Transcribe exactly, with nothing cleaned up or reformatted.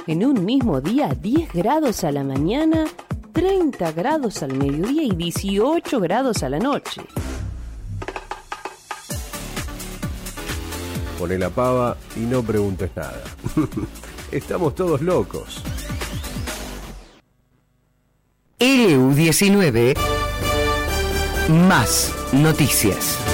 En un mismo día, diez grados a la mañana, treinta grados al mediodía y dieciocho grados a la noche. Poné la pava y no preguntes nada. Estamos todos locos. L U diecinueve, más noticias.